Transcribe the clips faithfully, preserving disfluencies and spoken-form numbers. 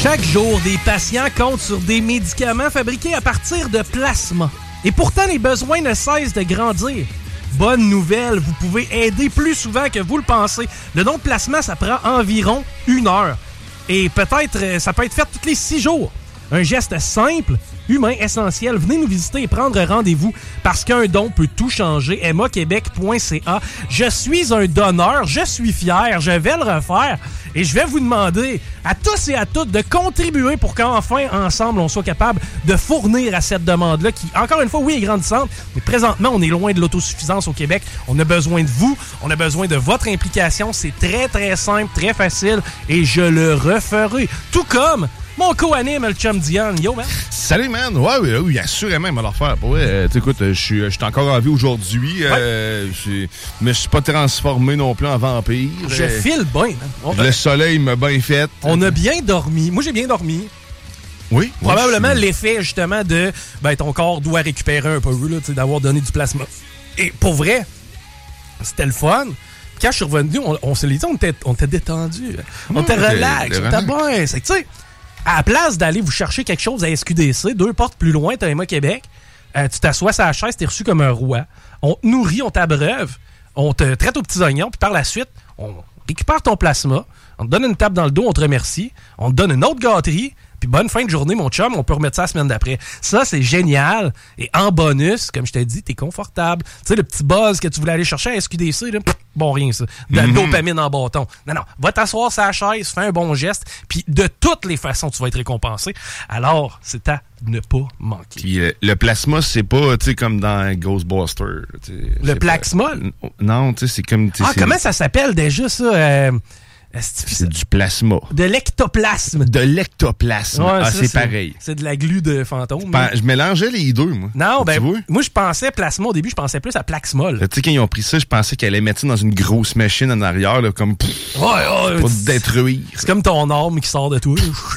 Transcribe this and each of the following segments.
Chaque jour, des patients comptent sur des médicaments fabriqués à partir de plasma. Et pourtant, les besoins ne cessent de grandir. Bonne nouvelle, vous pouvez aider plus souvent que vous le pensez. Le don de plasma, ça prend environ une heure. Et peut-être, ça peut être fait tous les six jours. Un geste simple, humain, essentiel. Venez nous visiter et prendre rendez-vous parce qu'un don peut tout changer. emma québec point c a. Je suis un donneur, je suis fier, je vais le refaire. Et je vais vous demander à tous et à toutes de contribuer pour qu'enfin, ensemble, on soit capable de fournir à cette demande-là qui, encore une fois, oui, est grandissante, mais présentement, on est loin de l'autosuffisance au Québec. On a besoin de vous, on a besoin de votre implication. C'est très, très simple, très facile et je le referai. Tout comme mon co-anime, le chum Diane. Yo, man. Salut, man. Ouais, oui, oui, assurément, il va leur faire. Ouais, euh, écoute, je suis encore en vie aujourd'hui. Ouais. Euh, je me suis pas transformé non plus en vampire. Je euh, file bien, man. Le soleil m'a bien fait. On a bien dormi. Moi, j'ai bien dormi. Oui. Probablement suis... l'effet, justement, de ben, ton corps doit récupérer un peu, là, d'avoir donné du plasma. Et pour vrai, c'était le fun. Quand je suis revenu, on, on se l'est dit, on était, on était détendu. On était relax, on était bien. C'est que, tu sais, à la place d'aller vous chercher quelque chose à S Q D C, deux portes plus loin, t'as Emma Québec, euh, tu t'assois sur la chaise, t'es reçu comme un roi. On te nourrit, on t'abreuve, on te traite aux petits oignons, puis par la suite, on récupère ton plasma, on te donne une tape dans le dos, on te remercie, on te donne une autre gâterie, puis bonne fin de journée, mon chum, on peut remettre ça la semaine d'après. Ça, c'est génial. Et en bonus, comme je t'ai dit, t'es confortable. Tu sais, le petit buzz que tu voulais aller chercher à S Q D C, là, pff, bon, rien, ça. De la mm-hmm. dopamine en bâton. Non, non. Va t'asseoir sur la chaise, fais un bon geste, puis de toutes les façons, tu vas être récompensé. Alors, c'est à ne pas manquer. Puis euh, le plasma, c'est pas, tu sais, comme dans Ghostbusters. Le plasma? Pas... Non, tu sais, c'est comme... Ah, c'est... comment ça s'appelle déjà, ça? Euh... C'est du plasma. De l'ectoplasme. De l'ectoplasme. Ouais, ah, ça, c'est, c'est pareil. C'est de la glu de fantôme. Ben, je mélangeais les deux, moi. Non, ben, moi, je pensais plasma au début, je pensais plus à plaxmol. Tu sais, quand ils ont pris ça, je pensais qu'elle allait mettre ça dans une grosse machine en arrière, là, comme pff, ouais, ouais, pour te détruire. C'est comme ton arme qui sort de toi.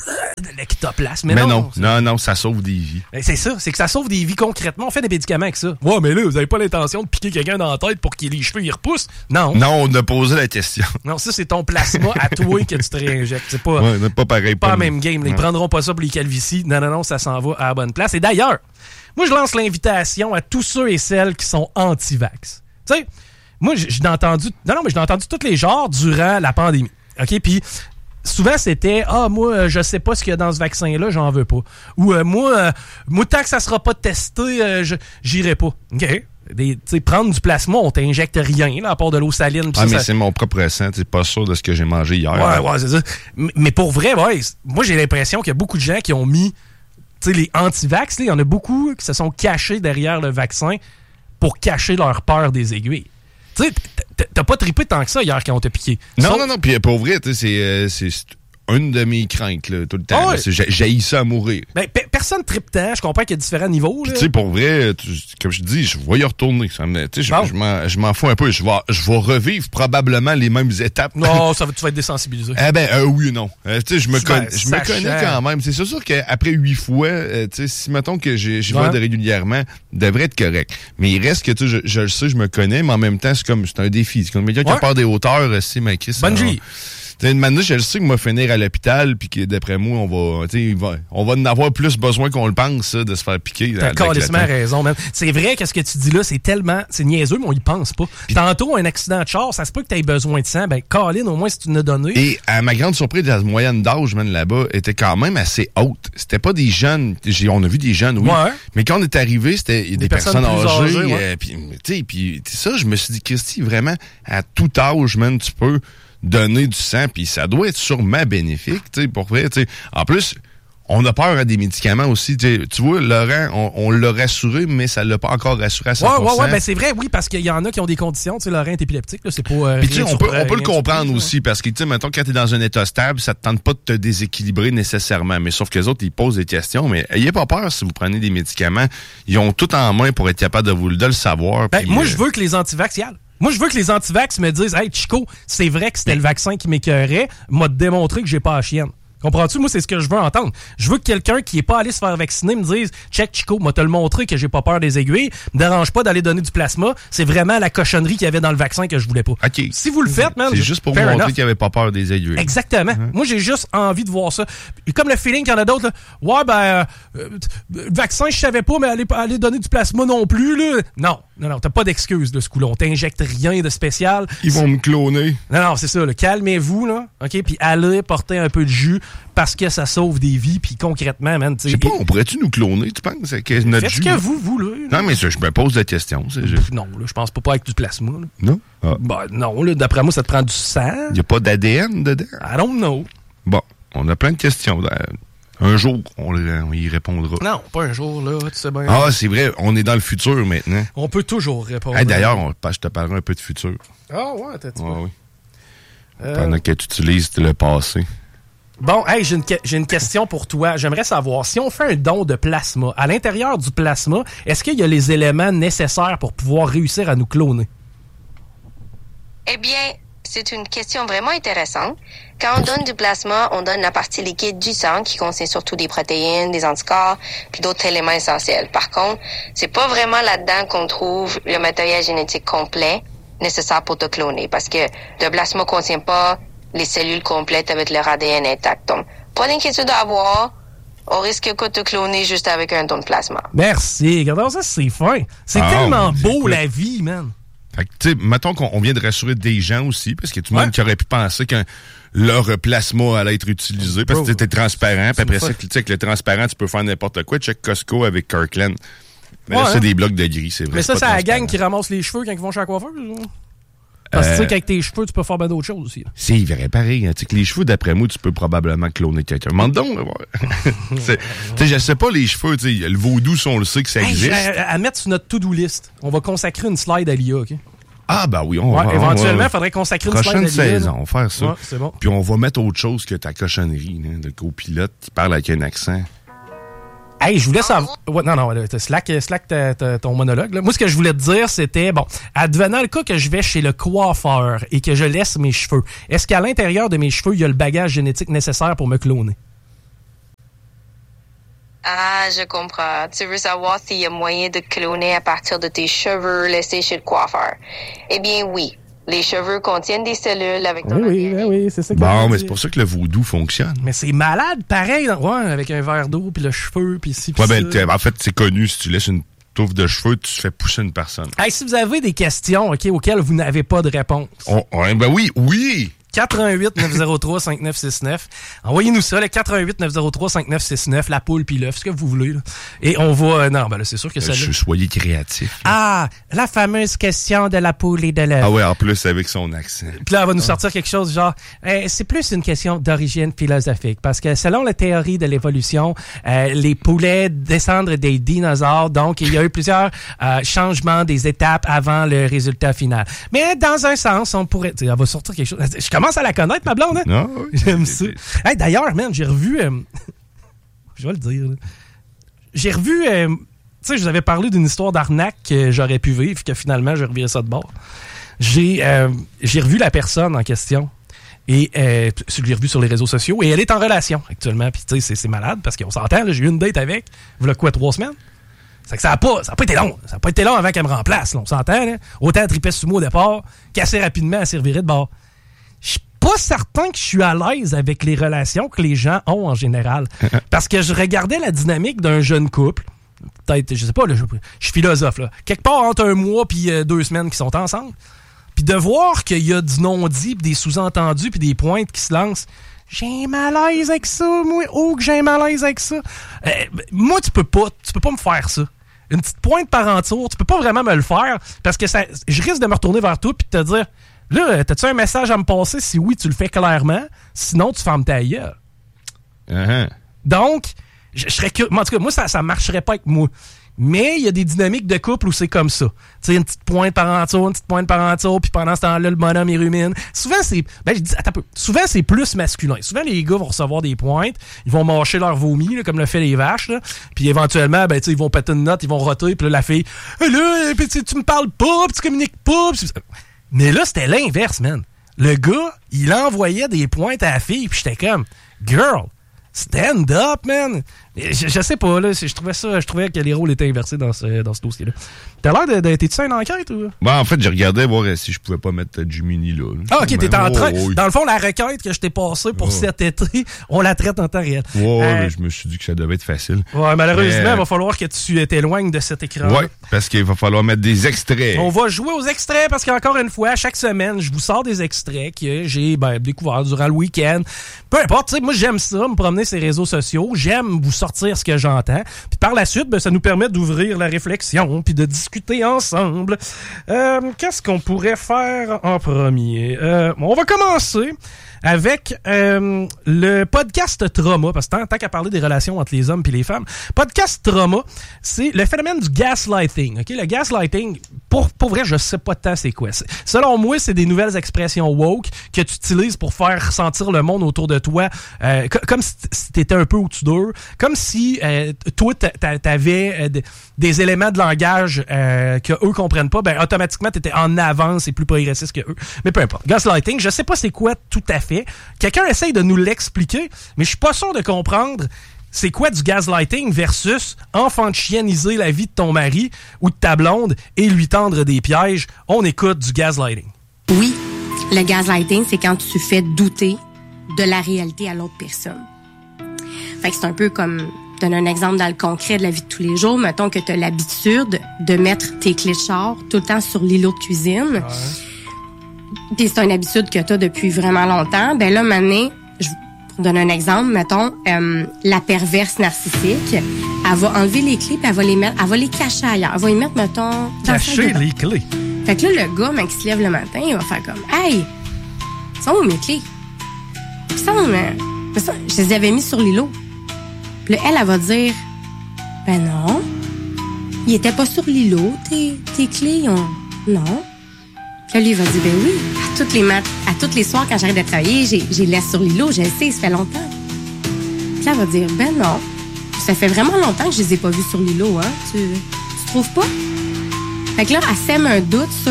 De l'ectoplasme. Mais, mais non, non, non, non, ça sauve des vies. Ben, c'est ça, c'est que ça sauve des vies concrètement. On fait des médicaments avec ça. Ouais, mais là, vous avez pas l'intention de piquer quelqu'un dans la tête pour que les cheveux y repoussent? Non. Non, on a posé la question. Non, ça, c'est ton plasma à toi que tu te réinjectes. C'est pas, ouais, pas pareil. Pas la même game. Là. Ils ouais. prendront pas ça pour les calvities. Non, non, non, ça s'en va à la bonne place. Et d'ailleurs, moi, je lance l'invitation à tous ceux et celles qui sont anti-vax. Tu sais, moi, j'ai entendu... Non, non, mais j'ai entendu tous les genres durant la pandémie. OK? Puis souvent, c'était « Ah, moi, je sais pas ce qu'il y a dans ce vaccin-là, j'en veux pas. » Ou euh, « Moi, euh, moi, tant que ça sera pas testé, euh, je, j'irai pas. » OK? Des, prendre du plasma, on t'injecte rien, là, à part de l'eau saline. Ah, ça, mais ça... c'est mon propre sang, t'es pas sûr de ce que j'ai mangé hier. Ouais, là. ouais, c'est ça. Mais, mais pour vrai, ouais, moi, j'ai l'impression qu'il y a beaucoup de gens qui ont mis, tu sais, les anti-vax, il y en a beaucoup qui se sont cachés derrière le vaccin pour cacher leur peur des aiguilles. Tu sais, t'as pas trippé tant que ça hier quand on t'a piqué. Non, Sauf... non, non, puis pour vrai, tu sais, c'est... Euh, c'est... une de mes craintes, là, tout le temps. Oh, là, c'est, j'haïs ça à mourir. Ben, pe- personne tripe tant. Je comprends qu'il y a différents niveaux. Tu sais, pour vrai, tu, comme je te dis, je vais y retourner. Ça me, je, bon. je, m'en, je m'en fous un peu. Je vais, je vais revivre probablement les mêmes étapes. Non, ça va, tu vas être désensibilisé. Eh ben, euh, oui ou non. Euh, tu sais, je me, con, ben, je me connais quand même. C'est sûr qu'après huit fois, euh, tu sais, si mettons que je, je ouais. vais régulièrement, devrait être correct. Mais il reste que, tu sais, je, je le sais, je me connais, mais en même temps, c'est comme, c'est un défi. C'est comme quelqu'un ouais. qui a peur des hauteurs, c'est ma Chris. Bungee. T'sais, une manière, je le sais que moi finir à l'hôpital, puis que d'après moi, on va, va, on va en avoir plus besoin qu'on le pense, ça, de se faire piquer. T'as carrément raison, man. C'est vrai que ce que tu dis là, c'est tellement, c'est niaiseux, mais on y pense pas. Pis, tantôt, un accident de char, ça se peut que t'aies besoin de sang, ben, Colin, au moins, si tu nous as donné. Et à ma grande surprise, la moyenne d'âge, man, là-bas, était quand même assez haute. C'était pas des jeunes, j'ai, on a vu des jeunes, oui. Ouais. Mais quand on est arrivé, c'était des, des personnes, personnes âgées. âgées ouais. euh, puis, tu sais, puis ça, je me suis dit, Christy, vraiment, à tout âge, man, tu peux donner du sang, puis ça doit être sûrement bénéfique, tu sais, pour vrai, tu sais. En plus, on a peur à des médicaments aussi, tu vois, Laurent, on, on l'a rassuré, mais ça l'a pas encore rassuré à cent pour cent. Ouais, ouais, ouais, ben c'est vrai, oui, parce qu'il y en a qui ont des conditions, tu sais, Laurent est épileptique, là, c'est pas... Euh, puis tu sais, on peut, on peut le comprendre plus, aussi, parce que, tu sais, mettons, quand t'es dans un état stable, ça te tente pas de te déséquilibrer nécessairement, mais sauf que les autres, ils posent des questions, mais ayez pas peur si vous prenez des médicaments, ils ont tout en main pour être capables de vous de le savoir. Ben, pis, moi, euh... je veux que les antivax y aillent. Moi, je veux que les antivax me disent « Hey, Chico, c'est vrai que c'était le vaccin qui m'écœurait, m'a démontré que j'ai pas la chienne. » Comprends-tu? Moi, c'est ce que je veux entendre. Je veux que quelqu'un qui est pas allé se faire vacciner me dise « Check, Chico, moi, te le montrer que j'ai pas peur des aiguilles. Me dérange pas d'aller donner du plasma. C'est vraiment la cochonnerie qu'il y avait dans le vaccin que je voulais pas. Okay. » Si vous le faites, man... C'est juste pour montrer enough. qu'il avait pas peur des aiguilles. Exactement. Hein? Moi, j'ai juste envie de voir ça. Et comme le feeling qu'il y en a d'autres, là, ouais, ben, euh, euh, vaccin, je savais pas, mais aller, aller donner du plasma non plus, là. Non, non, non, t'as pas d'excuse de ce coup-là. On t'injecte rien de spécial. Ils vont me cloner. Non, non, c'est ça, là. Calmez-vous, là. OK? Puis allez porter un peu de jus parce que ça sauve des vies, puis concrètement, man, tu sais... Je sais pas, on pourrait-tu nous cloner, tu penses? Que notre Faites jus... ce que vous, vous, là. Non, mais ça, je me pose la question. C'est juste... Non, là, je pense pas, pas avec du plasma, là. Non? Ah. Ben, non, là, d'après moi, ça te prend du sang. Il y a pas d'A D N dedans? I don't know. Bon, on a plein de questions. Un jour, on, on y répondra. Non, pas un jour, là, tu sais bien. Ah, c'est vrai, on est dans le futur maintenant. On peut toujours répondre. Hey, d'ailleurs, on, je te parlerai un peu de futur. Ah ouais, t'as dit. Ah oui. Euh... Pendant que tu utilises le passé. Bon, hey, j'ai une, j'ai une question pour toi. J'aimerais savoir, si on fait un don de plasma, à l'intérieur du plasma, est-ce qu'il y a les éléments nécessaires pour pouvoir réussir à nous cloner? Eh bien, c'est une question vraiment intéressante. Quand on donne du plasma, on donne la partie liquide du sang qui contient surtout des protéines, des anticorps, puis d'autres éléments essentiels. Par contre, c'est pas vraiment là-dedans qu'on trouve le matériel génétique complet nécessaire pour te cloner, parce que le plasma contient pas les cellules complètes avec leur A D N intact. Donc, pas d'inquiétude à avoir. On risque pas de te cloner juste avec un don de plasma. Merci. Regarde ça, c'est fin. C'est ah, tellement beau, écoute, la vie, man. Fait que, tu sais, mettons qu'on vient de rassurer des gens aussi, parce qu'il y a tout le ouais. monde qui aurait pu penser que leur plasma allait être utilisé, parce que c'était transparent, puis après ça, tu sais, avec le transparent, tu peux faire n'importe quoi. Check Costco avec Kirkland. Mais ouais, là, c'est hein? des blocs de gris, c'est vrai. Mais ça, c'est la gang qui ramasse les cheveux quand ils vont chez la coiffeuse. Parce que euh, tu sais qu'avec tes cheveux, tu peux faire bien d'autres choses aussi. Là. C'est vrai, pareil. Hein, tu sais que les cheveux, d'après moi, tu peux probablement cloner quelqu'un. Mande donc. Tu sais, je sais pas les cheveux, tu sais, le vaudou, on le sait que ça hey, existe. À, à mettre sur notre to-do list, on va consacrer une slide à l'I A, OK? Ah, ben oui, on ouais, va. Éventuellement, il faudrait consacrer une slide à l'I A. Prochaine saison, on va faire ça. Ouais, c'est bon. Puis on va mettre autre chose que ta cochonnerie, là, le copilote qui parle avec un accent. Hey, je voulais savoir... Ouais, non, non, slack, slack ta, ta, ton monologue. Là. Moi, ce que je voulais te dire, c'était, bon, advenant le cas que je vais chez le coiffeur et que je laisse mes cheveux, est-ce qu'à l'intérieur de mes cheveux, il y a le bagage génétique nécessaire pour me cloner? Ah, je comprends. Tu veux savoir s'il y a moyen de cloner à partir de tes cheveux laissés chez le coiffeur. Eh bien, oui. Les cheveux contiennent des cellules avec ton Oui, oui, oui, c'est ça. Bon, mais c'est pour ça que le vaudou fonctionne. Mais c'est malade, pareil. Ouais, avec un verre d'eau, puis le cheveu, puis ci, puis ouais, ça. Ben, en fait, c'est connu. Si tu laisses une touffe de cheveux, tu fais pousser une personne. Hey, si vous avez des questions, OK, auxquelles vous n'avez pas de réponse. Oh, ouais, ben oui, oui! quatre un huit neuf zéro trois cinq neuf six neuf. Envoyez-nous ça, le quatre un huit neuf zéro trois cinq neuf six neuf, la poule puis l'œuf, ce que vous voulez. Là. Et on va... Euh, non, ben là, c'est sûr que ça... Euh, soyez créatif. Là. Ah, la fameuse question de la poule et de l'œuf. Ah ouais, en plus, avec son accent. Puis là, elle va nous sortir quelque chose genre... Euh, c'est plus une question d'origine philosophique, parce que selon la théorie de l'évolution, euh, les poulets descendent des dinosaures, donc il y a eu plusieurs euh, changements des étapes avant le résultat final. Mais dans un sens, on pourrait... Elle va sortir quelque chose... Je commence à la connaître, ma blonde, hein? Non, oui. J'aime ça. Hey, d'ailleurs, man, j'ai revu... Euh... je vais le dire. Là. J'ai revu... Euh... Tu sais, je vous avais parlé d'une histoire d'arnaque que j'aurais pu vivre, que finalement, je reviens ça de bord. J'ai, euh... j'ai revu la personne en question. Et euh, je l'ai revu sur les réseaux sociaux. Et elle est en relation actuellement. Puis, tu sais, c'est, c'est malade parce qu'on s'entend. Là, j'ai eu une date avec. Voilà quoi, trois semaines? C'est que ça n'a pas, ça a pas été long. Ça n'a pas été long avant qu'elle me remplace. Là, on s'entend. Là. Autant elle tripait sur moi au départ qu'assez rapidement, elle servirait de bord. Je suis pas certain que je suis à l'aise avec les relations que les gens ont en général. Parce que je regardais la dynamique d'un jeune couple. Peut-être, je sais pas, là, je, je suis philosophe. Là. Quelque part entre un mois puis euh, deux semaines qui sont ensemble. Puis de voir qu'il y a du non-dit, puis des sous-entendus, puis des pointes qui se lancent. J'ai un malaise avec ça, moi. Oh, que j'ai un malaise avec ça. Euh, moi, tu peux pas, tu peux pas me faire ça. Une petite pointe par entour, tu peux pas vraiment me le faire parce que ça, je risque de me retourner vers toi puis de te dire, là, t'as-tu un message à me passer? Si oui, tu le fais clairement. Sinon, tu fermes ta gueule. Uh-huh. Donc, je, je serais curieux. En tout cas, moi, ça, ça marcherait pas avec moi. Mais il y a des dynamiques de couple où c'est comme ça. Tu sais, une petite pointe par entour, une petite pointe par entour, puis pendant ce temps-là, le bonhomme, il rumine. Souvent, c'est... Ben, je dis, attends un peu. Souvent, c'est plus masculin. Souvent, les gars vont recevoir des pointes, ils vont mâcher leur vomi, là, comme le fait les vaches, là. Puis éventuellement, ben, tu sais, ils vont péter une note, ils vont roter, puis là, la fille, hey, là, pis tu me parles pas, pis tu communiques pas. Pis... Mais là, c'était l'inverse, man. le gars, il envoyait des pointes à la fille, puis j'étais comme, girl, stand up, man! Je, je sais pas, là, je trouvais ça, je trouvais que les rôles étaient inversés dans ce, dans ce dossier-là. T'as l'air de, de t'es-tu une enquête ou? Ben, en fait, je regardais voir si je pouvais pas mettre Jiminy là. Ah, ok, t'es en train. Oh, oui. Dans le fond, la requête que je t'ai passée pour oh. cet été, on la traite en temps réel. Ouais, euh, je me suis dit que ça devait être facile. Ouais, malheureusement, mais... il va falloir que tu t'éloignes de cet écran. Ouais, parce qu'il va falloir mettre des extraits. On va jouer aux extraits parce qu'encore une fois, chaque semaine, je vous sors des extraits que j'ai ben, découverts durant le week-end. Peu importe, tu sais, moi, j'aime ça, me promener sur les réseaux sociaux. J'aime vous sortir ce que j'entends. Puis par la suite, ben, ça nous permet d'ouvrir la réflexion puis de discuter ensemble. Euh, qu'est-ce qu'on pourrait faire en premier? Euh, on va commencer avec euh, le podcast Trauma, parce que tant, tant qu'à parler des relations entre les hommes et les femmes, podcast Trauma, c'est le phénomène du gaslighting. Okay? Le gaslighting, pour, pour vrai, je sais pas tant c'est quoi. C'est, selon moi, c'est des nouvelles expressions woke que tu utilises pour faire sentir le monde autour de toi euh, co- comme si, si t'étais un peu au-dessus d'eux, comme si euh, toi, t'a, t'avais euh, des éléments de langage euh, que eux comprennent pas, ben automatiquement, t'étais en avance et plus progressiste que eux. Mais peu importe. Gaslighting, je sais pas c'est quoi tout à fait. Quelqu'un essaye de nous l'expliquer, mais je suis pas sûr de comprendre c'est quoi du gaslighting versus enfantianiser la vie de ton mari ou de ta blonde et lui tendre des pièges. On écoute du gaslighting. Oui, le gaslighting, c'est quand tu fais douter de la réalité à l'autre personne. Fait que c'est un peu comme, donner un exemple dans le concret de la vie de tous les jours. Mettons que tu as l'habitude de mettre tes clés de char tout le temps sur l'îlot de cuisine. Ouais. Puis c'est une habitude que tu as depuis vraiment longtemps. Ben là, maintenant, je vous donne un exemple. Mettons, euh, la perverse narcissique, elle va enlever les clés puis elle va les mettre, elle va les cacher ailleurs. Elle va les mettre, mettons... Cacher les clés? Fait que là, le gars, quand il se lève le matin, il va faire comme « Hey, sont où mes clés? » Puis ça, mais, ça, je les avais mis sur l'îlot. Puis là, elle, elle va dire « Ben non, ils étaient pas sur l'îlot, tes, tes clés, on... non. » Puis là, lui, il va dire, ben oui, à toutes les mat- à tous les soirs, quand j'arrête de travailler, j'ai, j'ai laisse sur l'îlot, je le sais, ça fait longtemps. Puis là, elle va dire, ben non, ça fait vraiment longtemps que je les ai pas vus sur l'îlot, hein, tu, tu trouves pas? Fait que là, elle sème un doute sur,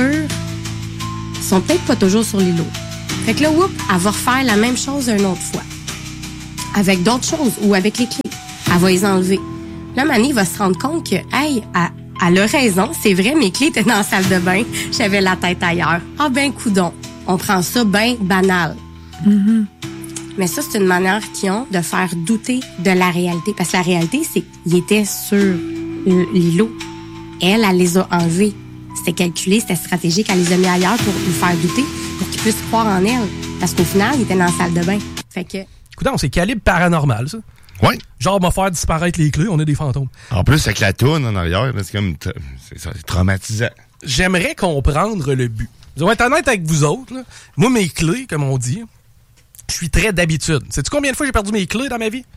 ils sont peut-être pas toujours sur l'îlot. Fait que là, whoop, elle va refaire la même chose une autre fois. Avec d'autres choses, ou avec les clés. Elle va les enlever. Là, Manny va se rendre compte que, hey, elle, Elle a raison, c'est vrai, mes clés étaient dans la salle de bain, j'avais la tête ailleurs. Ah ben coudon, on prend ça ben banal. Mm-hmm. Mais ça, c'est une manière qu'ils ont de faire douter de la réalité. Parce que la réalité, c'est qu'ils étaient sur l'îlot. Elle, elle les a enlevés. C'était calculé, c'était stratégique, elle les a mis ailleurs pour lui faire douter, pour qu'ils puissent croire en elle. Parce qu'au final, ils étaient dans la salle de bain. Fait que... Coudon, c'est calibre paranormal, ça. Oui. Genre, m'a faire disparaître les clés, on est des fantômes. En plus, avec la toune en arrière, c'est comme, c'est, ça, c'est traumatisant. J'aimerais comprendre le but. Je vais être honnête avec vous autres, là. Moi, mes clés, comme on dit, je suis très d'habitude. Sais-tu combien de fois j'ai perdu mes clés dans ma vie?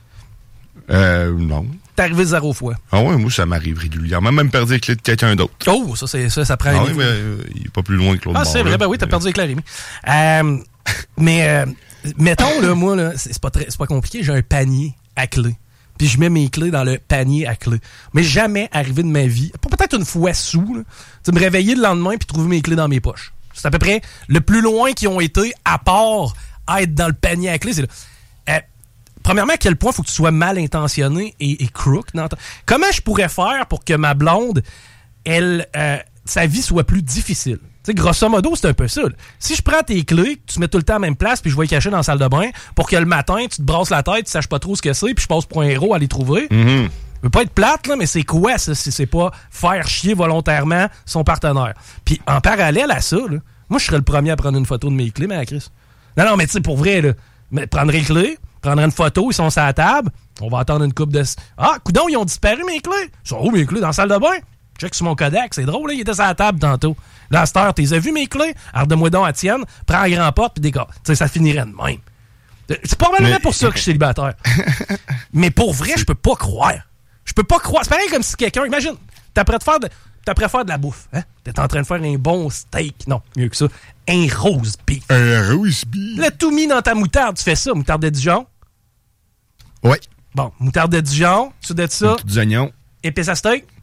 Euh, non. T'es arrivé zéro fois. Ah ouais, moi, ça m'arrive régulièrement. Même perdu les clés de quelqu'un d'autre. Oh, ça, c'est, ça, ça prend... Ah oui, mais euh, il est pas plus loin que l'autre. Ah, c'est vrai, ben oui, t'as perdu les clés, Rémi. Euh, mais, euh, mettons, là, moi, là, c'est, c'est, pas très, c'est pas compliqué, j'ai un panier à clés. Puis je mets mes clés dans le panier à clés. Mais jamais arrivé de ma vie, peut-être une fois sous, là, de me réveiller le lendemain puis trouver mes clés dans mes poches. C'est à peu près le plus loin qu'ils ont été, à part être dans le panier à clés. C'est là. Euh, premièrement, à quel point il faut que tu sois mal intentionné et, et crook. Dans ta... Comment je pourrais faire pour que ma blonde, elle, euh, sa vie soit plus difficile? Tu sais, grosso modo, c'est un peu ça. Là. Si je prends tes clés, tu mets tout le temps à la même place, puis je vais les cacher dans la salle de bain, pour que le matin, tu te brasses la tête, tu saches pas trop ce que c'est, puis je passe pour un héros à les trouver. Mm-hmm. Ça peut pas être plate, là, mais c'est quoi ça, si c'est pas faire chier volontairement son partenaire? Puis en parallèle à ça, là, moi, je serais le premier à prendre une photo de mes clés, mais à Chris. Non, non, mais tu sais, pour vrai, là, mais prendrais les clés, prendrais une photo, ils sont sur la table, on va attendre une coupe de... Ah, coudonc, ils ont disparu, mes clés! Ils sont où, mes clés? Dans la salle de bain? Check sur mon Kodak, c'est drôle, là, il était sur la table tantôt. Là, à cette heure, t'es vu mes clés? Alors, donne-moi donc à tienne, prends la grand porte, puis décore. Tu sais, ça finirait de même. C'est probablement mais... pour ça que je suis célibataire. Mais pour vrai, je peux pas croire. Je peux pas croire. C'est pareil comme si quelqu'un, imagine, t'es prêt de faire de, t'es prêt à faire de la bouffe, hein? T'es en train de faire un bon steak. Non, mieux que ça. Un rose beef. Un rose beef. Là, tout mis dans ta moutarde, tu fais ça, moutarde de Dijon? Oui. Bon, moutarde de Dijon, tu de ça. Des oignons. Épice à steak?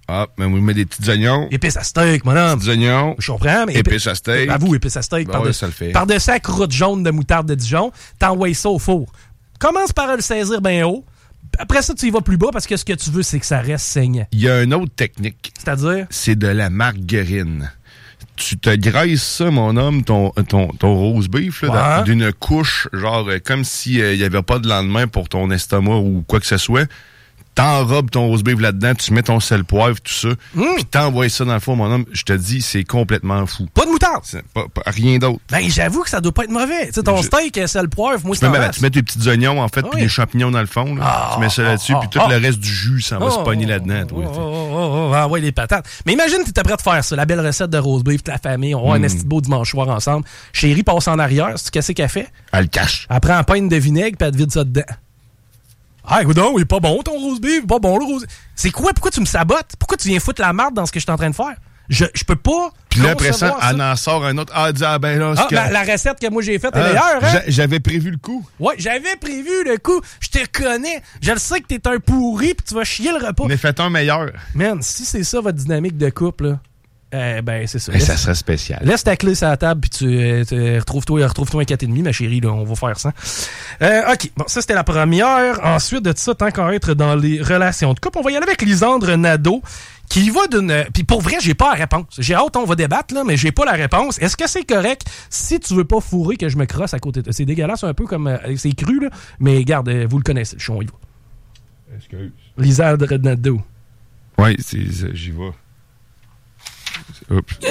Ah, mais vous mettez des petits oignons. Épices à steak, mon homme. Petits oignons. Je comprends, mais... Épices à steak. Avoue, épices à steak. Ben par ouais, de, ça le fait. Par-dessus la croûte jaune de moutarde de Dijon, t'envoies ça au four. Commence par le saisir bien haut. Après ça, tu y vas plus bas parce que ce que tu veux, c'est que ça reste saignant. Il y a une autre technique. C'est-à-dire? C'est de la margarine. Tu te graisses ça, mon homme, ton, ton, ton roast beef, là, ouais. d'une couche, genre, comme s'il euh, n'y avait pas de lendemain pour ton estomac ou quoi que ce soit. T'enrobes ton roast beef là-dedans, tu mets ton sel poivre, tout ça, mmh. puis t'envoies ça dans le four, mon homme, je te dis, c'est complètement fou. Pas de moutarde! Pas, pas, rien d'autre. Ben, j'avoue que ça doit pas être mauvais. Tu sais, ton je... steak, sel poivre, moi, c'est tu, tu mets tes petits oignons, en fait, puis ah, oui. des champignons dans le fond, là. Ah, tu mets ça là-dessus, ah, puis tout ah, le reste du jus, ça va oh, se pogner là-dedans, toi. Oh, oh, oh, oh, ah, ouais, les patates. Mais imagine, t'étais prêt de faire ça, la belle recette de roast beef, la famille, on va mmh. un esti beau dimanche soir ensemble. Chérie passe en arrière, c'est qu'est-ce qu'elle fait? Elle le cache. Elle prend un pain de vinaigre, puis elle te vide ça dedans. Ah, écoute donc, il est pas bon ton roast beef, il est pas bon le roast. C'est quoi? Pourquoi tu me sabotes? Pourquoi tu viens foutre la marde dans ce que je suis en train de faire? Je, je peux pas. Puis là, après ça, elle en sort un autre. Ah, dis, ah ben là, ah, la, la recette que moi j'ai faite est ah, meilleure, hein? J'avais prévu le coup. Ouais, j'avais prévu le coup. Je te connais. Je le sais que t'es un pourri pis tu vas chier le repas. Mais faites un meilleur. Man, si c'est ça votre dynamique de couple, là. Eh ben, c'est ça. Mais laisse, ça serait spécial. Laisse ta clé sur la table, puis tu, tu retrouve-toi, retrouve-toi un quatre virgule cinq, ma chérie, là, on va faire ça. Euh, OK, bon, ça, c'était la première. Ensuite de ça, tant qu'à être dans les relations de couple, on va y aller avec Lisandre Nadeau, qui va d'une... Puis pour vrai, j'ai pas la réponse. J'ai hâte, on va débattre, là, mais j'ai pas la réponse. Est-ce que c'est correct si tu veux pas fourrer que je me crosse à côté de toi? C'est dégueulasse un peu comme... Euh, c'est cru, là, mais garde, euh, vous le connaissez, le chon, il va. Excuse. Lisandre Nadeau. Oui, j'y vais. Oups.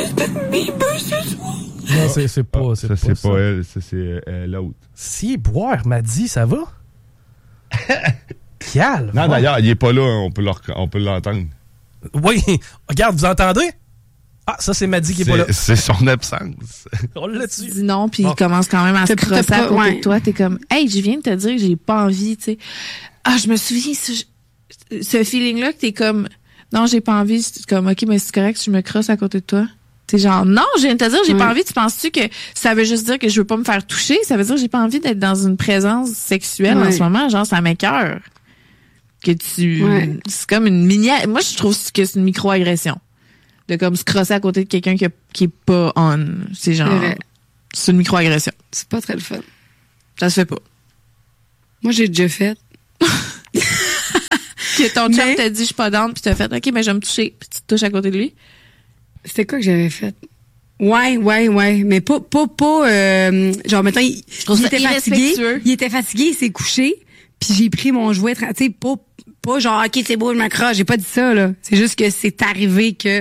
Non, c'est, c'est pas, ah, c'est ça. pas c'est ça. pas elle, ça, c'est euh, l'autre. Si boire m'a dit, ça va? Calme. Non, d'ailleurs, il est pas là, on peut, on peut l'entendre. Oui, regarde, vous entendez? Ah, ça, c'est Maddy qui est, c'est, pas là. C'est son absence. On l'a dessus. Tu dis non, puis bon. Il commence quand même à se crosser à côté ouais. de toi. T'es comme, hey, je viens de te dire que j'ai pas envie, tu sais. Ah, je me souviens, ce, ce feeling-là que t'es comme, non, j'ai pas envie. C'est comme, OK, mais c'est correct si je me crosse à côté de toi. T'es genre, non, je viens de te dire, j'ai ouais. pas envie. Tu penses-tu que ça veut juste dire que je veux pas me faire toucher? Ça veut dire que j'ai pas envie d'être dans une présence sexuelle ouais. en ce moment. Genre, ça m'écoeure. Que tu, ouais. c'est comme une mini, moi, je trouve que c'est une micro-agression. De comme se crosser à côté de quelqu'un qui, a, qui est pas on. C'est genre, c'est, c'est une micro-agression. C'est pas très le fun. Ça se fait pas. Moi, j'ai déjà fait. Que ton chum mais... t'a dit je suis pas down puis t'as fait OK mais je vais me toucher puis tu te touches à côté de lui. C'était quoi que j'avais fait? Ouais, ouais, ouais, mais pas pas pas euh, genre maintenant il, il était fatigué, il était fatigué, il s'est couché, puis j'ai pris mon jouet, tu sais pas pas genre OK, c'est beau, je m'accroche, j'ai pas dit ça là. C'est juste que c'est arrivé que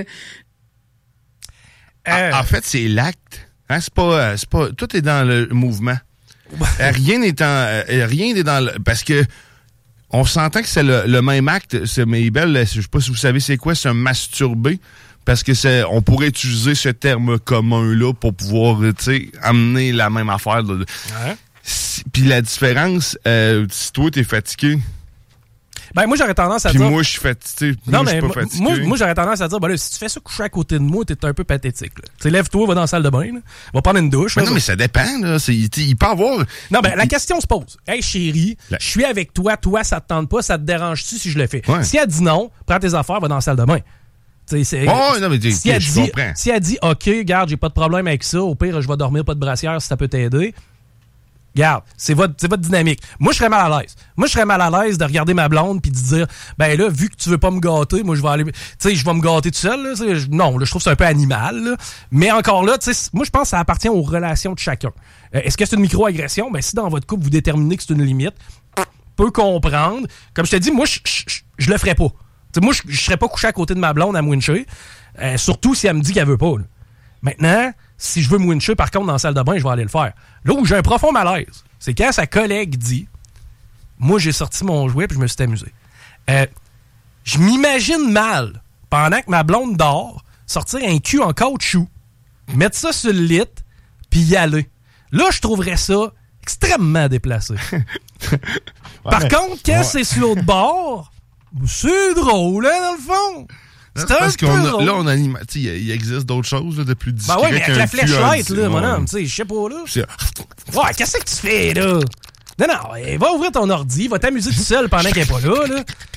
euh... en, en fait, c'est l'acte. Hein, c'est pas c'est pas tout est dans le mouvement. rien n'est en rien n'est dans le, parce que on s'entend que c'est le, le même acte, c'est Maybelle, je sais pas si vous savez c'est quoi, c'est un masturber, parce que c'est, on pourrait utiliser ce terme commun-là pour pouvoir, tu sais, amener la même affaire. Ouais. Puis la différence, euh, si toi t'es fatigué. Ben moi j'aurais tendance à Puis dire. moi je suis fatigué. Non moi, mais pas fatigué. moi, moi j'aurais tendance à dire, ben là, si tu fais ça coucher à côté de moi, t'es un peu pathétique. Tu lève-toi, va dans la salle de bain, là. Va prendre une douche. Ben là, non, va... mais ça dépend, là. C'est, il, il peut avoir. Non, ben la question se pose. Hey chérie, je la... suis avec toi, toi ça te tente pas, ça te dérange-tu si je le fais? Ouais. Si elle dit non, prends tes affaires, va dans la salle de bain. T'sais, c'est, oh, non, mais si, elle je dit, comprends. si elle dit OK, garde, j'ai pas de problème avec ça, au pire je vais dormir pas de brassière si ça peut t'aider. Regarde, c'est votre, c'est votre dynamique. Moi, je serais mal à l'aise. Moi, je serais mal à l'aise de regarder ma blonde puis de dire, ben là, vu que tu veux pas me gâter, moi, je vais aller, tu sais, je vais me gâter tout seul. Là, je, non, là, je trouve que c'est un peu animal. Là. Mais encore là, tu sais, moi, je pense que ça appartient aux relations de chacun. Euh, est-ce que c'est une micro-agression? Ben, si dans votre couple, vous déterminez que c'est une limite, peut comprendre. Comme je te dis, moi, je, je, je, je le ferais pas. T'sais, moi, je, je serais pas couché à côté de ma blonde à Wincher, euh, surtout si elle me dit qu'elle veut pas. Là. Maintenant, si je veux me wincher, par contre, dans la salle de bain, je vais aller le faire. Là où j'ai un profond malaise, c'est quand sa collègue dit « Moi, j'ai sorti mon jouet puis je me suis amusé. Euh, » Je m'imagine mal, pendant que ma blonde dort, sortir un cul en caoutchouc, mettre ça sur le lit, puis y aller. Là, je trouverais ça extrêmement déplacé. ouais, par mais, contre, quand ouais. c'est sur l'autre bord, c'est drôle, hein, dans le fond. C'est parce qu'on a, là, on anime. Tu sais, il existe d'autres choses là, de plus discret. Ben ouais, mais avec la flashlight, là, mon ouais. homme, tu sais, je sais pas, là. C'est... Ouais, qu'est-ce que tu fais, là? Non, non, va ouvrir ton ordi, va t'amuser tout seul pendant qu'elle est pas là, là.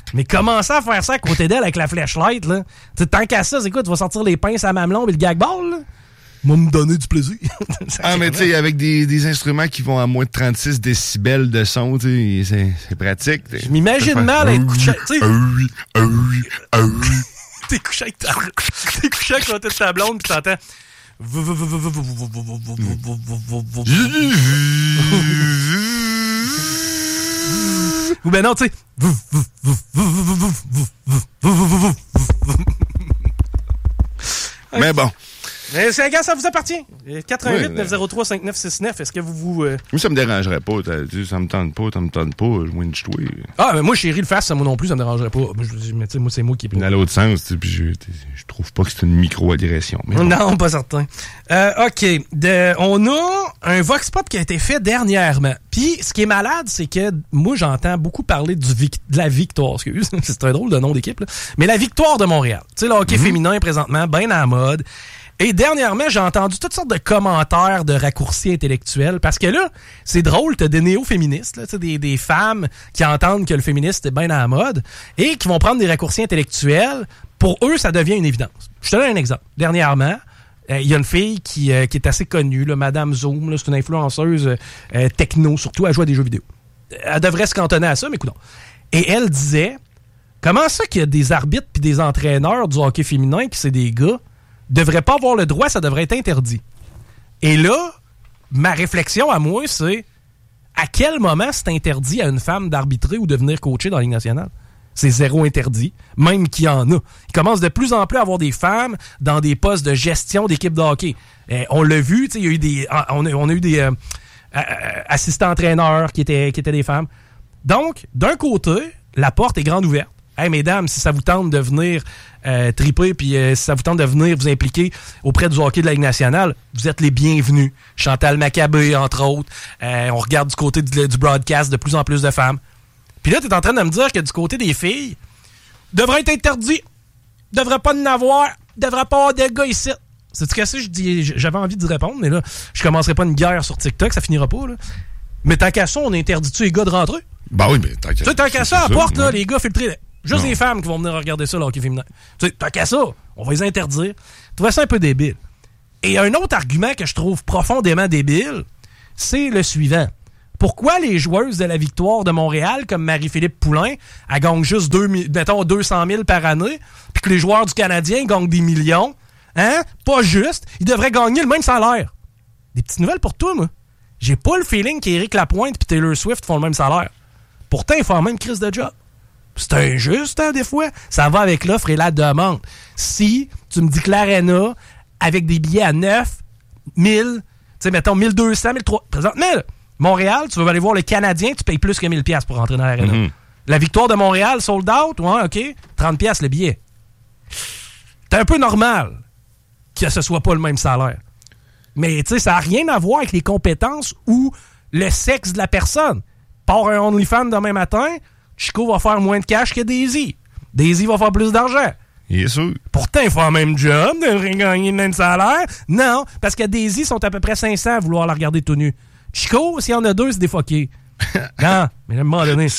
Mais commencer à faire ça à côté d'elle avec la flashlight, là. T'sais, tant qu'à ça, c'est quoi? Tu vas sortir les pinces à mamelon et le gag ball, là? Moi, me donner du plaisir. Ah, mais tu sais, avec des, des instruments qui vont à moins de trente-six décibels de son, tu sais, c'est, c'est pratique. T'sais. Je m'imagine faire... mal être couché, tu sais. Ah oui, ah oui, ah oui. T'es couché avec ta... T'es couché avec côté de ta blonde pis t'entends... Ou ben non, tu sais... Mais bon. Mais c'est un gars, ça vous appartient. quatre un huit neuf zéro trois cinq neuf six neuf. Est-ce que vous vous... Euh... Moi, ça me dérangerait pas. Ça me tente pas, ça me tente pas. Je m'en je toi. Ah, mais moi, chérie, le face, ça moi non plus, ça me dérangerait pas. Mais tu sais, moi, c'est moi qui... Dans l'autre sens, puis je, je trouve pas que c'est une micro-agression. Mais bon. Non, pas certain. Euh, OK. De, on a un Vox Pop qui a été fait dernièrement. Puis, ce qui est malade, c'est que moi, j'entends beaucoup parler du vic- de la victoire. Excuse, c'est un drôle de nom d'équipe, là. Mais la victoire de Montréal. Tu sais, le hockey mm-hmm. féminin, présentement, bien à la mode. Et dernièrement, j'ai entendu toutes sortes de commentaires de raccourcis intellectuels parce que là, c'est drôle, t'as des néo-féministes, là, des, des femmes qui entendent que le féministe est bien à la mode et qui vont prendre des raccourcis intellectuels. Pour eux, ça devient une évidence. Je te donne un exemple. Dernièrement, il euh, y a une fille qui, euh, qui est assez connue, là, Madame Zoom, là, c'est une influenceuse euh, techno, surtout, elle joue à des jeux vidéo. Elle devrait se cantonner à ça, mais écoute. Et elle disait, comment ça qu'il y a des arbitres puis des entraîneurs du hockey féminin qui c'est des gars devrait pas avoir le droit, ça devrait être interdit. Et là, ma réflexion à moi, c'est à quel moment c'est interdit à une femme d'arbitrer ou de venir coacher dans la Ligue nationale? C'est zéro interdit, même qu'il y en a. Il commence de plus en plus à avoir des femmes dans des postes de gestion d'équipe de hockey. Eh, on l'a vu, il y a eu des, on a, on a eu des euh, euh, assistants entraîneurs qui étaient, qui étaient des femmes. Donc, d'un côté, la porte est grande ouverte. Hey, mesdames, si ça vous tente de venir euh, triper, puis euh, si ça vous tente de venir vous impliquer auprès du hockey de la Ligue nationale, vous êtes les bienvenus. Chantal Maccabé, entre autres. Euh, on regarde du côté du, du broadcast de plus en plus de femmes. Puis là, tu es en train de me dire que du côté des filles, devrait être interdit. Devrait pas en avoir. Devrait pas avoir de gars ici. C'est-tu que ça, je dis, j'avais envie d'y répondre, mais là, je commencerai pas une guerre sur TikTok, ça finira pas, là. Mais tant qu'à ça, on interdit-tu les gars de rentrer? Ben oui, mais tant qu'à ça. Tant qu'à ça, à la porte, là, les gars filtrés. Juste non. Les femmes qui vont venir regarder ça, le hockey féminin. Tu sais, tant qu'à ça, on va les interdire. Tu trouves ça un peu débile. Et un autre argument que je trouve profondément débile, c'est le suivant. Pourquoi les joueuses de la Victoire de Montréal, comme Marie-Philippe Poulain, elles gagnent juste deux, mettons, deux cent mille par année, puis que les joueurs du Canadien gagnent des millions? Hein? Pas juste. Ils devraient gagner le même salaire. Des petites nouvelles pour toi, moi. J'ai pas le feeling qu'Éric Lapointe et Taylor Swift font le même salaire. Pourtant, ils font la même crise de job. C'est injuste, hein, des fois. Ça va avec l'offre et la demande. Si tu me dis que l'Arena, avec des billets à neuf mille, tu sais, mettons mille deux cents, mille trois cents, présentement, là, Montréal, tu veux aller voir le Canadien, tu payes plus que mille dollars pour rentrer dans l'Arena. Mm-hmm. La Victoire de Montréal, sold out, ouais, OK, trente dollars le billet. C'est un peu normal que ce soit pas le même salaire. Mais, tu sais, ça n'a rien à voir avec les compétences ou le sexe de la personne. Part un OnlyFans demain matin, Chico va faire moins de cash que Daisy. Daisy va faire plus d'argent. Bien sûr. Pourtant, il fait le même job, devrait gagner le même salaire. Non, parce que Daisy sont à peu près cinq cents à vouloir la regarder tout nu. Chico, s'il y en a deux, c'est défoqué. Non, mais à un moment donné.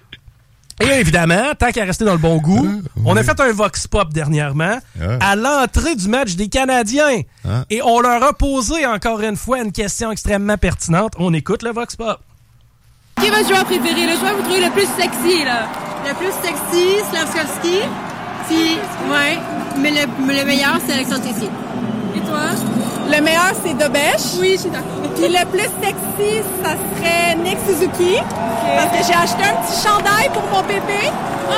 Et évidemment, tant qu'à rester dans le bon goût, ah, oui. On a fait un Vox Pop dernièrement ah. à l'entrée du match des Canadiens. Ah. Et on leur a posé encore une fois une question extrêmement pertinente. On écoute le Vox Pop. Qui est votre joueur préféré? Le joueur que vous trouvez le plus sexy, là? Le plus sexy, Slavkovski. Puis, ouais, mais le, le meilleur, c'est Alexandre Tessier. Et toi? Le meilleur, c'est Dobesh. Oui, je suis d'accord. Puis le plus sexy, ça serait Nick Suzuki. Okay. Parce que j'ai acheté un petit chandail pour mon bébé.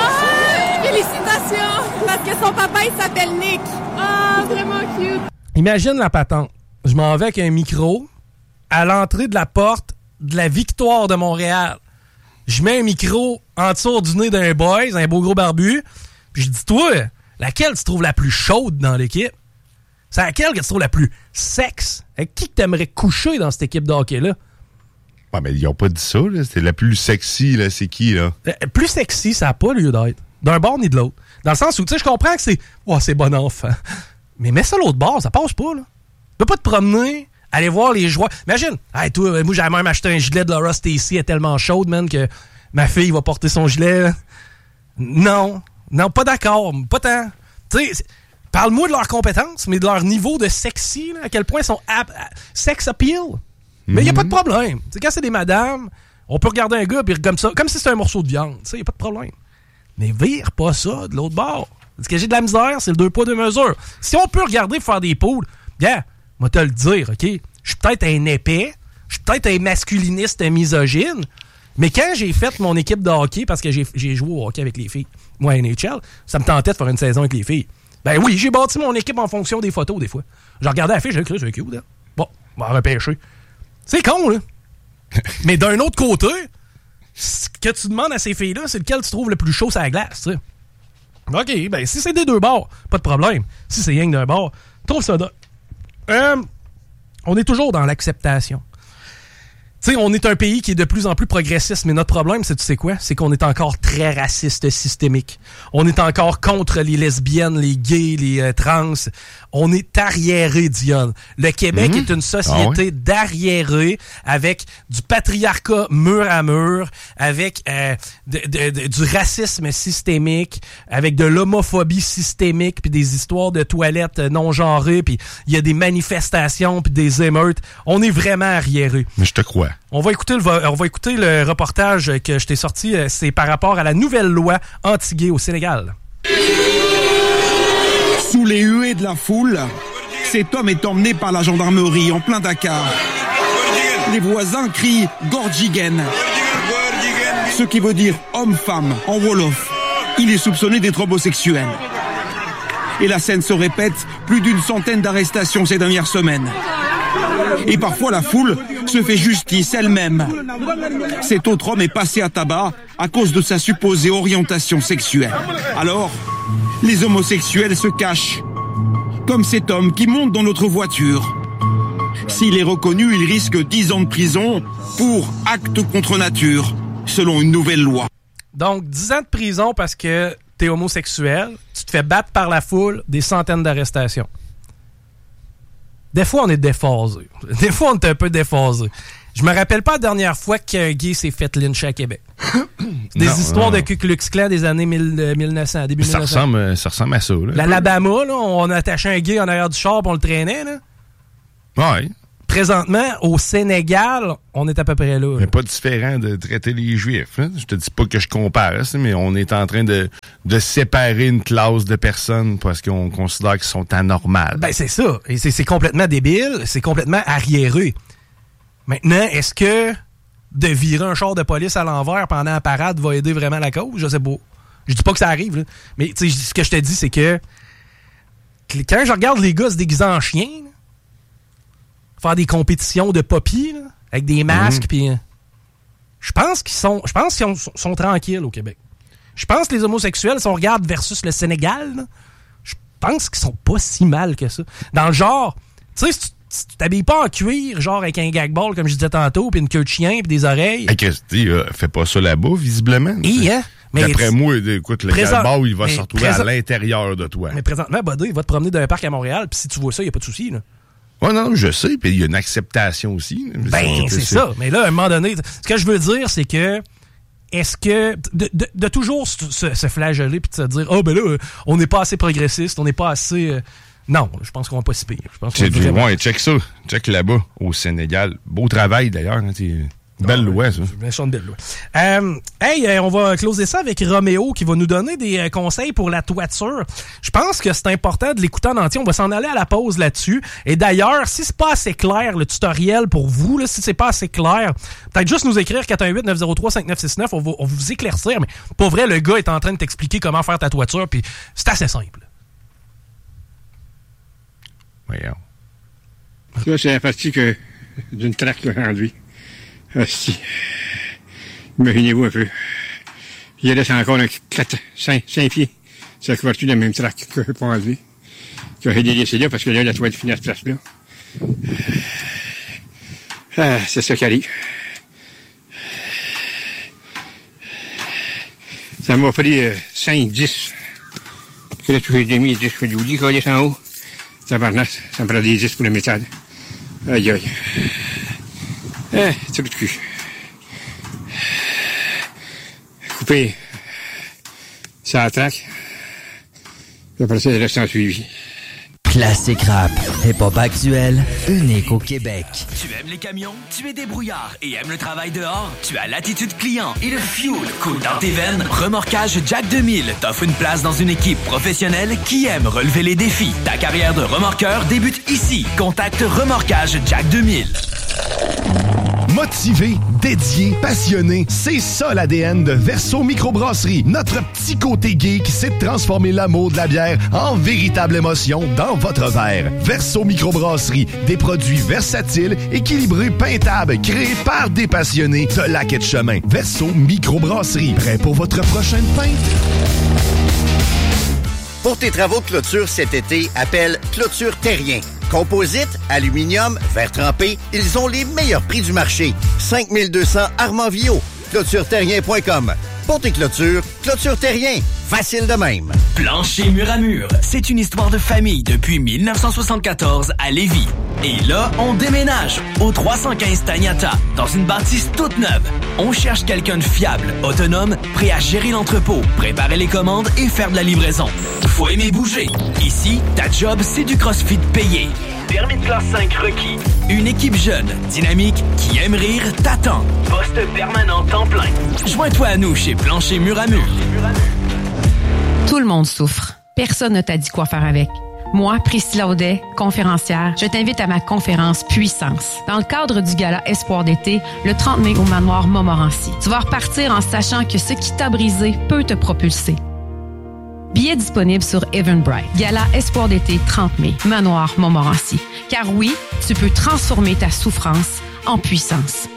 Ah! Félicitations! Parce que son papa, il s'appelle Nick. Ah, vraiment cute. Imagine la patente. Je m'en vais avec un micro à l'entrée de la porte de la Victoire de Montréal. Je mets un micro en dessous du nez d'un boys, un beau gros barbu, puis je dis, toi, laquelle tu trouves la plus chaude dans l'équipe? C'est laquelle que tu trouves la plus sexe? Avec qui que t'aimerais coucher dans cette équipe de hockey-là? Ouais, mais ils n'ont pas dit ça, là. C'était la plus sexy, là. C'est qui, là? Euh, plus sexy, ça n'a pas lieu d'être. D'un bord ni de l'autre. Dans le sens où, tu sais, je comprends que c'est, oh, c'est bon enfant. Mais mets ça l'autre bord, ça passe pas, là. Tu peux pas te promener, aller voir les joueurs. Imagine, hey, toi, moi, j'avais même acheté un gilet de Laura Stacey, elle est tellement chaude, man, que ma fille va porter son gilet. Non. Non, pas d'accord. Pas tant. Tu sais, parle-moi de leurs compétences, mais de leur niveau de sexy, là, à quel point ils sont ap- sex appeal. Mm-hmm. Mais il n'y a pas de problème. T'sais, quand c'est des madames, on peut regarder un gars puis comme ça, comme si c'était un morceau de viande. Il n'y a pas de problème. Mais vire pas ça de l'autre bord. Ce que j'ai de la misère, c'est le deux poids, deux mesures. Si on peut regarder faire des poules, bien, moi te le dire, OK? Je suis peut-être un épais, je suis peut-être un masculiniste misogyne, mais quand j'ai fait mon équipe de hockey, parce que j'ai, j'ai joué au hockey avec les filles, moi, à N H L, ça me tentait de faire une saison avec les filles. Ben oui, j'ai bâti mon équipe en fonction des photos, des fois. Je regardais la fille, j'ai cru, c'est cute, là. Bon, on va repêcher. C'est con, là. Mais d'un autre côté, ce que tu demandes à ces filles-là, c'est lequel tu trouves le plus chaud sur la glace, tu sais. OK, ben si c'est des deux bords, pas de problème. Si c'est rien que d'un bord, trouve ça là. Euh, on est toujours dans l'acceptation. Tu sais, on est un pays qui est de plus en plus progressiste, mais notre problème, c'est tu sais quoi? C'est qu'on est encore très raciste systémique. On est encore contre les lesbiennes, les gays, les euh, trans. On est arriéré, Dionne. Le Québec mmh. est une société ah ouais? d'arriérés avec du patriarcat mur à mur, avec euh, de, de, de, du racisme systémique, avec de l'homophobie systémique, puis des histoires de toilettes non genrées, puis il y a des manifestations, puis des émeutes. On est vraiment arriéré. Mais je te crois. On va écouter le, on va écouter le reportage que je t'ai sorti. C'est par rapport à la nouvelle loi anti-gay au Sénégal. Sous les huées de la foule, cet homme est emmené par la gendarmerie en plein Dakar. Les voisins crient « Gorjigen », ce qui veut dire « homme-femme » en wolof. Il est soupçonné d'être homosexuel. Et la scène se répète, plus d'une centaine d'arrestations ces dernières semaines. Et parfois la foule se fait justice elle-même. Cet autre homme est passé à tabac à cause de sa supposée orientation sexuelle. Alors, les homosexuels se cachent. Comme cet homme qui monte dans notre voiture. S'il est reconnu, il risque dix ans de prison pour acte contre nature, selon une nouvelle loi. Donc, dix ans de prison parce que t'es homosexuel, tu te fais battre par la foule, des centaines d'arrestations. Des fois, on est déphasé. Des fois, on est un peu déphasé. Je me rappelle pas la dernière fois qu'un gay s'est fait lyncher à Québec. Des non, histoires non. de Ku Klux Klan des années mille, mille neuf cents, début ça mille neuf cents. Ressemble, ça ressemble à ça. Là. L'Alabama, là, on attachait un gay en arrière du char et on le traînait. Là. Ouais. Présentement, au Sénégal, on est à peu près là. Mais pas différent de traiter les Juifs. Hein? Je te dis pas que je compare, mais on est en train de, de séparer une classe de personnes parce qu'on considère qu'ils sont anormales. Ben c'est ça. Et c'est, c'est complètement débile, c'est complètement arriéré. Maintenant, est-ce que de virer un char de police à l'envers pendant la parade va aider vraiment la cause? Je sais pas. Je dis pas que ça arrive, là. Mais ce que je te dis, c'est que quand je regarde les gars se déguiser en chien, là, faire des compétitions de poppy, là, avec des masques, mmh. puis je pense qu'ils sont, je pense qu'ils sont, sont tranquilles au Québec. Je pense que les homosexuels, si on regarde versus le Sénégal, là, je pense qu'ils sont pas si mal que ça. Dans le genre, tu sais, si tu Si tu t'habilles pas en cuir, genre avec un gag ball, comme je disais tantôt, puis une queue de chien, puis des oreilles. Hey, Christy, euh, fais pas ça là-bas, visiblement. Et, hein? Mais d'après moi, écoute, le présent... gag ball, il va se retrouver présent... à l'intérieur de toi. Mais présentement, Buddy, il va te promener d'un parc à Montréal, puis si tu vois ça, il n'y a pas de souci, là. Ouais, non, je sais, puis il y a une acceptation aussi. Ben, c'est, c'est ça. Mais là, à un moment donné, ce que je veux dire, c'est que est-ce que de, de, de toujours se, se flageller puis de se dire, oh, ben là, on n'est pas assez progressiste, on n'est pas assez... Euh... Non, je pense qu'on va pas si pire. Je pense qu'on c'est va vraiment... Ouais, check ça. Check là-bas, au Sénégal. Beau travail, d'ailleurs. Hein, belle ah, loi, ça. C'est une belle loi. Euh, hey, on va closer ça avec Roméo qui va nous donner des conseils pour la toiture. Je pense que c'est important de l'écouter en entier. On va s'en aller à la pause là-dessus. Et d'ailleurs, si c'est pas assez clair, le tutoriel pour vous, là, si c'est pas assez clair, peut-être juste nous écrire quatre un huit neuf zéro trois cinq neuf six neuf. On va, on va vous éclaircir. Mais pour vrai, le gars est en train de t'expliquer comment faire ta toiture. Puis c'est assez simple. Voyons. Ça, c'est la partie que, d'une traque que j'ai enlevée. Hostie. Imaginez-vous un peu. Il reste encore un quatre, cinq, cinq pieds. C'est la couverture de la même traque que je n'ai pas enlevé. Que j'ai délaissé là parce que là, la toile finit à cette place-là. Ah, c'est ça qui arrive. Ça m'a pris euh, cinq, dix. Parce que là, tout j'ai mis dix que je vous dis qu'on est en haut. Ça me ça me prend des dix pour le métal. Aïe, aïe. Ah, c'est le cul. Couper ça attaque. Puis après ça, il reste en suivi. Classique rap, hip-hop actuel, unique au Québec. Tu aimes les camions? Tu es débrouillard et aimes le travail dehors? Tu as l'attitude client et le fuel coule dans tes veines? Remorquage Jack deux mille t'offre une place dans une équipe professionnelle qui aime relever les défis. Ta carrière de remorqueur débute ici. Contacte Remorquage Jack deux mille. Motivé, dédié, passionné, c'est ça l'A D N de Verso Microbrasserie. Notre petit côté geek sait transformer l'amour de la bière en véritable émotion dans votre verre. Verso Microbrasserie, des produits versatiles, équilibrés, peintables, créés par des passionnés de lac et de chemin. Verso Microbrasserie, prêt pour votre prochaine pinte? Pour tes travaux de clôture cet été, appelle Clôture Terrien. Composite, aluminium, verre trempé, ils ont les meilleurs prix du marché. cinq mille deux cents Armand-Villot. clôture terrien point com. Pour tes clôtures, Clôture Terrien. Facile de même. Plancher mur à mur, c'est une histoire de famille depuis mille neuf cent soixante-quatorze à Lévis. Et là, on déménage au trois cent quinze Tagnata, dans une bâtisse toute neuve. On cherche quelqu'un de fiable, autonome, prêt à gérer l'entrepôt, préparer les commandes et faire de la livraison. Faut aimer bouger. Ici, ta job, c'est du CrossFit payé. Permis de classe cinq requis. Une équipe jeune, dynamique, qui aime rire, t'attend. Poste permanent temps plein. Joins-toi à nous chez Plancher Mur à Mur. Tout le monde souffre. Personne ne t'a dit quoi faire avec. Moi, Priscilla Audet, conférencière, je t'invite à ma conférence Puissance. Dans le cadre du gala Espoir d'été, le trente mai au Manoir Montmorency. Tu vas repartir en sachant que ce qui t'a brisé peut te propulser. Billets disponibles sur Eventbrite. Gala Espoir d'été trente mai, Manoir Montmorency. Car oui, tu peux transformer ta souffrance en puissance.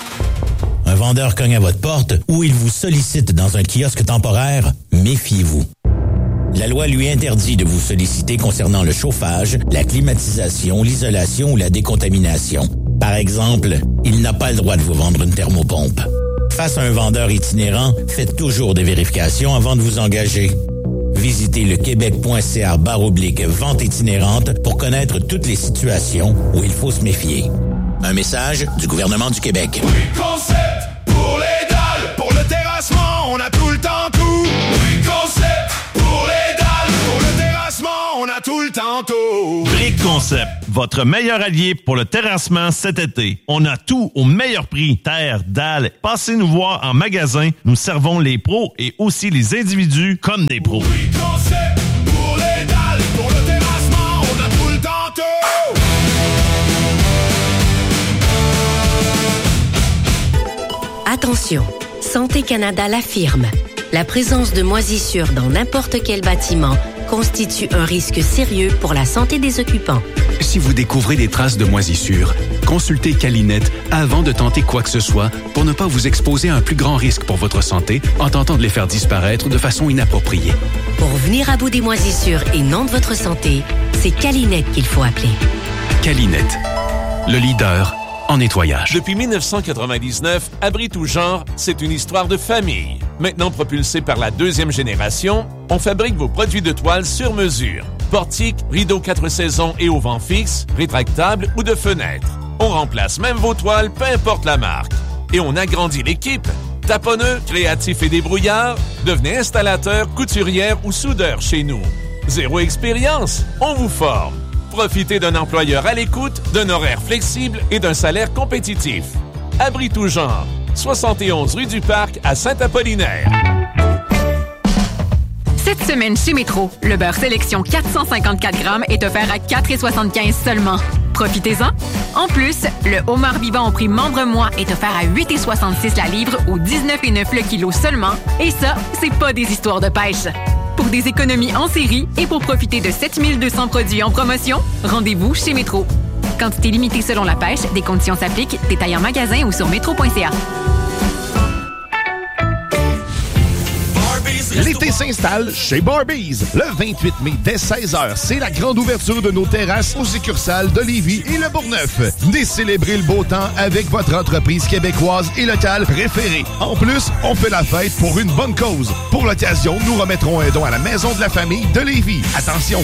Un vendeur cogne à votre porte ou il vous sollicite dans un kiosque temporaire, méfiez-vous. La loi lui interdit de vous solliciter concernant le chauffage, la climatisation, l'isolation ou la décontamination. Par exemple, il n'a pas le droit de vous vendre une thermopompe. Face à un vendeur itinérant, faites toujours des vérifications avant de vous engager. Visitez le québec.ca barre oblique vente itinérante pour connaître toutes les situations où il faut se méfier. Un message du gouvernement du Québec. Oui, concept pour les dalles, pour le terrassement, on a tout le temps tout. Oui, concept pour les dalles, pour le terrassement, on a tout le temps tout. Brick Concept, votre meilleur allié pour le terrassement cet été. On a tout au meilleur prix. Terre, dalles. Passez nous voir en magasin. Nous servons les pros et aussi les individus comme des pros. Oui, concept pour les dalles, pour le terrassement, on a tout le temps tout. Attention, Santé Canada l'affirme. La présence de moisissures dans n'importe quel bâtiment constitue un risque sérieux pour la santé des occupants. Si vous découvrez des traces de moisissures, consultez Calinet avant de tenter quoi que ce soit pour ne pas vous exposer à un plus grand risque pour votre santé en tentant de les faire disparaître de façon inappropriée. Pour venir à bout des moisissures et non de votre santé, c'est Calinet qu'il faut appeler. Calinet, le leader en nettoyage. Depuis mille neuf cent quatre-vingt-dix-neuf, Abri tout genre, c'est une histoire de famille. Maintenant propulsé par la deuxième génération, on fabrique vos produits de toile sur mesure. Portiques, rideaux quatre saisons et auvents fixes, rétractables ou de fenêtres. On remplace même vos toiles, peu importe la marque. Et on agrandit l'équipe. Taponneux, créatifs et débrouillards, devenez installateur, couturière ou soudeur chez nous. Zéro expérience, on vous forme. Profitez d'un employeur à l'écoute, d'un horaire flexible et d'un salaire compétitif. Abri tout genre, soixante et onze rue du Parc à Saint-Apollinaire. Cette semaine chez Métro, le beurre sélection quatre cent cinquante-quatre grammes est offert à quatre virgule soixante-quinze seulement. Profitez-en. En plus, le homard vivant au prix membre-mois est offert à huit virgule soixante-six la livre ou dix-neuf virgule neuf le kilo seulement. Et ça, c'est pas des histoires de pêche. Pour des économies en série et pour profiter de sept mille deux cents produits en promotion, rendez-vous chez Métro. Quantité limitée selon la pêche, des conditions s'appliquent, détail en magasin ou sur métro point c a. L'été s'installe chez Barbies. Le vingt-huit mai, dès seize heures, c'est la grande ouverture de nos terrasses aux succursales de Lévis et Le Bourgneuf. Venez célébrer le beau temps avec votre entreprise québécoise et locale préférée. En plus, on fait la fête pour une bonne cause. Pour l'occasion, nous remettrons un don à la Maison de la Famille de Lévis. Attention,